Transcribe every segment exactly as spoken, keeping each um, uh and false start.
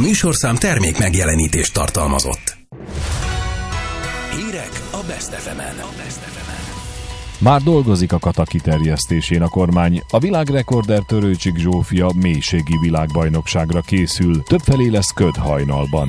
műsorszám termék megjelenítést tartalmazott. Hírek a Best ef emen. Már dolgozik a kata kiterjesztésén a kormány. A világrekorder Törőcsik Zsófia mélységi világbajnokságra készül. Többfelé lesz köd hajnalban.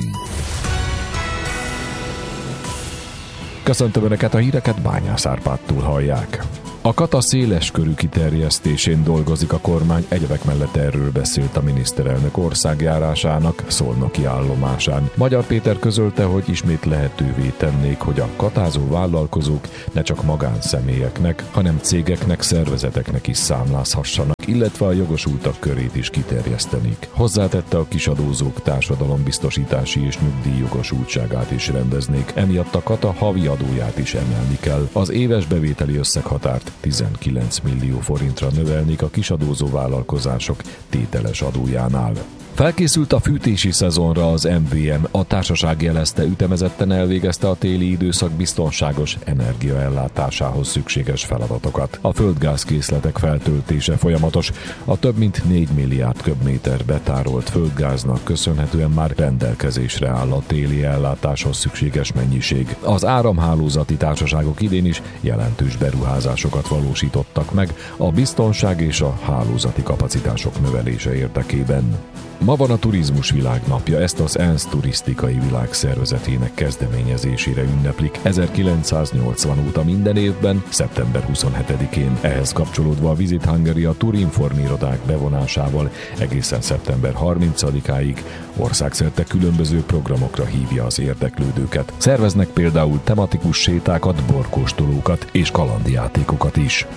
Köszöntöm Önöket, a híreket Bányász Árpádtól hallják. A kata széles körű kiterjesztésén dolgozik a kormány, egyebek mellett erről beszélt a miniszterelnök országjárásának szolnoki állomásán. Magyar Péter közölte, hogy ismét lehetővé tennék, hogy a katázó vállalkozók ne csak magánszemélyeknek, hanem cégeknek, szervezeteknek is számlázhassanak, illetve a jogosultak körét is kiterjesztenék. Hozzátette, a kisadózók társadalombiztosítási és nyugdíjjogosultságát is rendeznék, emiatt a kata havi adóját is emelni kell. Az éves bevételi összeghatárt tizenkilenc millió forintra növelnék a kisadózó vállalkozások tételes adójánál. Felkészült a fűtési szezonra az em vé em, a társaság jelezte, ütemezetten elvégezte a téli időszak biztonságos energiaellátásához szükséges feladatokat. A földgázkészletek feltöltése folyamatos, a több mint négy milliárd köbméter betárolt földgáznak köszönhetően már rendelkezésre áll a téli ellátáshoz szükséges mennyiség. Az áramhálózati társaságok idén is jelentős beruházásokat valósítottak meg a biztonság és a hálózati kapacitások növelése érdekében. Ma van a turizmus világnapja, ezt az ENSZ turisztikai világszervezetének kezdeményezésére ünneplik ezerkilencszáznyolcvan óta minden évben, szeptember huszonhetedikén. Ehhez kapcsolódva a Visit Hungary a Turinform irodák bevonásával egészen szeptember harmincadikáig országszerte különböző programokra hívja az érdeklődőket. Szerveznek például tematikus sétákat, borkóstolókat és kalandjátékokat is.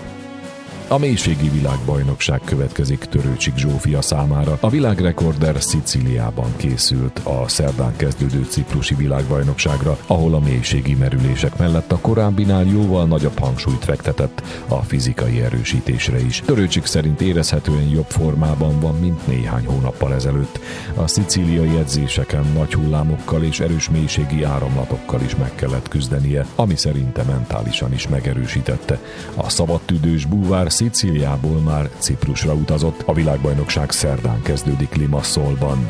A mélységi világbajnokság következik Törőcsik Zsófia számára. A világrekorder Szicíliában készült a szerdán kezdődő ciprusi világbajnokságra, ahol a mélységi merülések mellett a korábbinál jóval nagyobb hangsúlyt fektetett a fizikai erősítésre is. Törőcsik szerint érezhetően jobb formában van, mint néhány hónappal ezelőtt. A szicíliai edzéseken nagy hullámokkal és erős mélységi áramlatokkal is meg kellett küzdenie, ami szerinte mentálisan is megerősítette. A szabadtüdős búvár Szicíliából már Ciprusra utazott. A világbajnokság szerdán kezdődik Limassolban.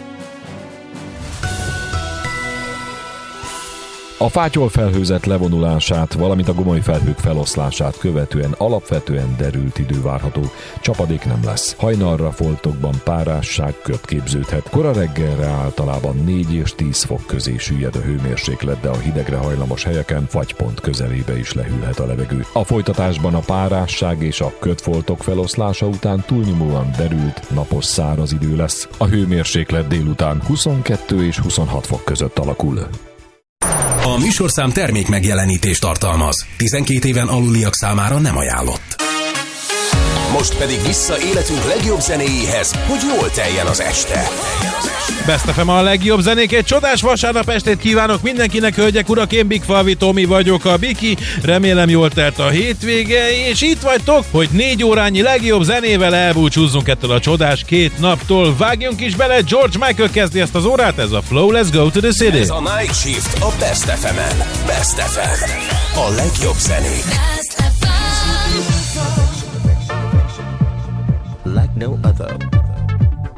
A fátyol felhőzet levonulását, valamint a gomoly felhők feloszlását követően alapvetően derült idő várható. Csapadék nem lesz. Hajnalra foltokban párásság, köd képződhet. Kora reggelre általában négy és tíz fok közé süllyed a hőmérséklet, de a hidegre hajlamos helyeken fagypont közelébe is lehűlhet a levegő. A folytatásban a párásság és a ködfoltok feloszlása után túlnyomóan derült, napos száraz idő lesz. A hőmérséklet délután huszonkettő és huszonhat fok között alakul. A műsorszám termék megjelenítést tartalmaz. tizenkét éven aluliak számára nem ajánlott. Most pedig vissza életünk legjobb zenéjéhez, hogy jól teljen az este. Best ef em a legjobb zenék, egy csodás vasárnap estét kívánok mindenkinek, hölgyek, urak, én Big Falvi Tomi vagyok, a Biki, remélem jól telt a hétvége, és itt vagytok, hogy négy órányi legjobb zenével elbúcsúzzunk ettől a csodás két naptól. Vágjunk is bele, George Michael kezdi ezt az órát, ez a Flow, Let's Go to the City. Ez a Night Shift a Best ef emen. Best ef em, a legjobb zenék. Like no other.